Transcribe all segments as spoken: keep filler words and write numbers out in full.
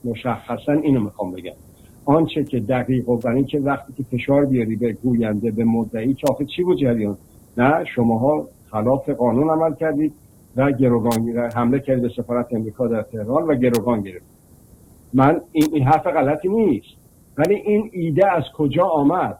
مشخصا اینو میخوام بگم. آنچه که دقیق و برای اینکه وقتی که فشار بیاری به گوینده، به مدعی، که آخه چی بود جریان؟ نه شماها خلاف قانون عمل کردید و گروگان حمله کردید به سفارت امریکا در تهران و گروگان گرفتید. من این, این حرف غلطی نیست، ولی این ایده از کجا آمد؟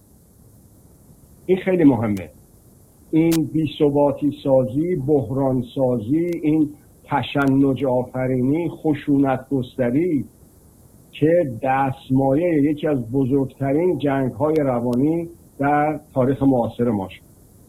این خیلی مهمه. این بی‌ثباتی سازی، بحران سازی، این تشنج آفرینی، خشونت گستری که دستمایه یکی از بزرگترین جنگ‌های روانی در تاریخ معاصر ما شد.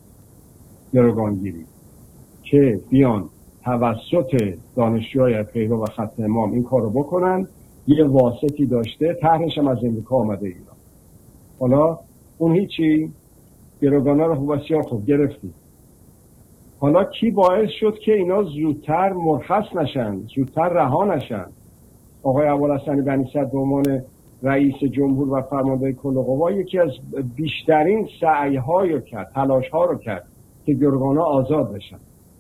گروگانگیری که بیان توسط دانشجوهای پیرو و خط امام این کارو بکنن، یه واسطی داشته، طرحش هم از امریکا آمده ایران. حالا اون هیچی، گروگانا رو خوب بسیار خوب گرفتید. حالا کی باعث شد که اینا زودتر مرخص نشن، زودتر رها نشن؟ آقای ابوالحسن بنی صدر به عنوان رئیس جمهور و فرمانده کل قوا یکی از بیشترین سعی‌ها رو کرد، تلاش‌ها رو کرد که گروگانا آزاد بشن،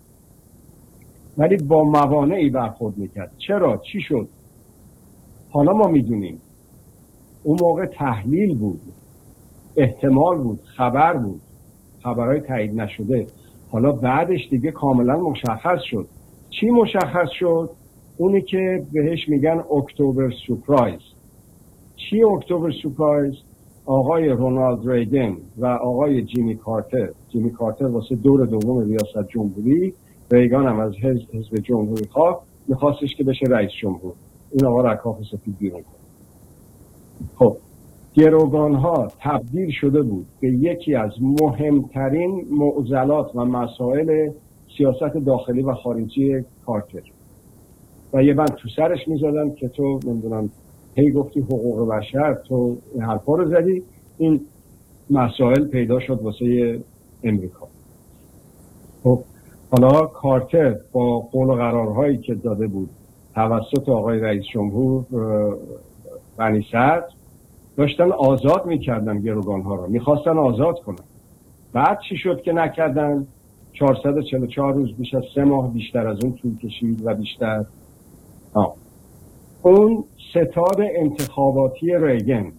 ولی با موانعی برخورد میکرد. چرا؟ چی شد؟ حالا ما میدونیم. اون موقع تحلیل بود، احتمال بود، خبر بود، خبرهای تایید نشده. حالا بعدش دیگه کاملا مشخص شد. چی مشخص شد؟ اونی که بهش میگن اکتبر سورپرایز. چی اکتبر سورپرایز؟ آقای رونالد ریگن و آقای جیمی کارتر. جیمی کارتر واسه دور دوم ریاست جمهوری، ریگان هم از حزب, حزب جمهوری خواه میخواستش که بشه رئیس جمهور. این آقا را کاخ سفید بیرون کرد. خب گروگان ها تبدیل شده بود به یکی از مهمترین معضلات و مسائل سیاست داخلی و خارجی کارتر و یه بند تو سرش میزدن که تو نمیدونم هی گفتی حقوق بشر، تو این حرفا رو زدی. این مسائل پیدا شد واسه امریکا. خب حالا کارتر با قول و قرارهایی که داده بود توسط آقای رئیس جمهور بنی صدر داشتن آزاد میکردن گروگان ها رو، میخواستن آزاد کنن. بعد چی شد که نکردن؟ چهارصد و چهل و چهار روز، بیش از سه ماه بیشتر از اون طول کشید و بیشتر. آه. اون ستاد انتخاباتی ریگن،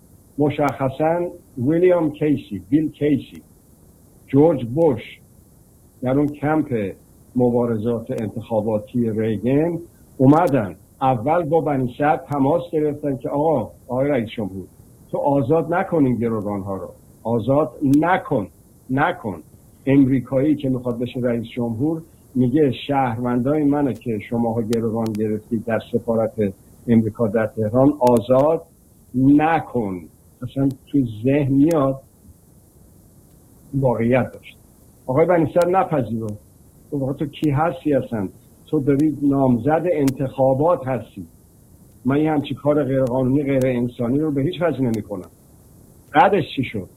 مشخصا ویلیام کیسی، بیل کیسی، جورج بوش، در اون کمپ مبارزات انتخاباتی ریگن اومدن اول با بنی صدر تماس گرفتن که آقا آقای رئیس جمهور تو آزاد نکنین گروگان ها رو، آزاد نکن نکن امریکایی که میخواد بشه رئیس جمهور میگه شهروندای منو که شماها گروگان گرفتید در سفارت امریکا در تهران آزاد نکن. اصلا تو ذهن میاد واقعیت داشت. آقای بنی صدر نپذیرفت. تو تو کی هستی اصلا؟ تو داری نامزد انتخابات هستی. من یه همچی کار غیر قانونی غیر انسانی رو به هیچ وجه نمی کنم. بعدش چی شد؟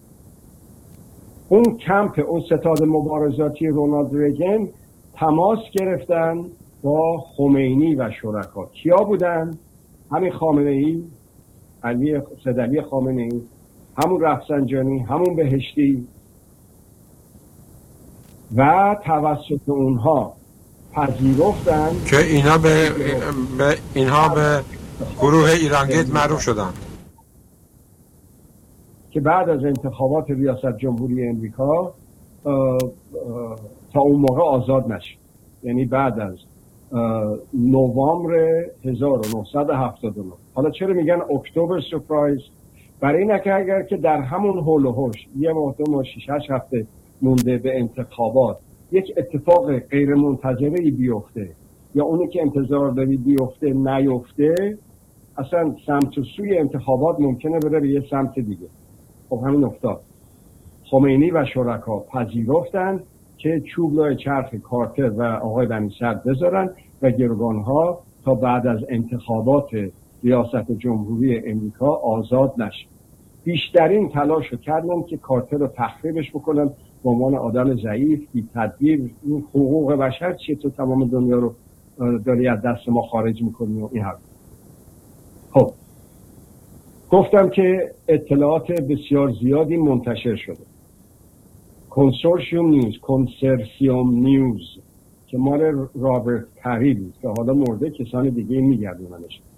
اون کمپ، اون ستاد مبارزاتی رونالد ریگن تماس گرفتن با خمینی و شرکا. کیا بودن؟ همین خامنه ای، علی سیدعلی خامنه ای، همون رفسنجانی، همون بهشتی، و توسط اونها پذیرفتن که اینا به, به اینها به گروه ایرانگیت معروف شدن که بعد از انتخابات ریاست جمهوری امریکا تا اون موقع آزاد نشد. یعنی بعد از نوامبر هزار و نهصد و هفتاد و نه. حالا چرا میگن اکتبر سورپرایز؟ برای اینه که اگر که در همون هول و هوش یه ماه دو ماه شش هشت هفته مونده به انتخابات یک اتفاق غیر منتظری بیفته یا اونی که انتظار داری بیفته نیفته، اصلا سمت و سوی انتخابات ممکنه بره به یه سمت دیگه. خب همین افتاد. خمینی و شرکا پذیرفتن که چوب لای چرخ کارتر و آقای بنی صدر بذارن و گروگان‌ها تا بعد از انتخابات ریاست جمهوری امریکا آزاد نشه. بیشترین تلاش رو کردن که کارتر رو تخریبش بکنن به عنوان آدم ضعیف، بی تدبیر. این حقوق بشر چیه تو تمام دنیا رو داری از دست ما خارج میکنی و این حرف. خب گفتم که اطلاعات بسیار زیادی منتشر شده. کنسورسیوم نیوز، کنسرسیوم نیوز که مال رابرت پری بود که حالا مرده، کسان دیگه میگردوننش.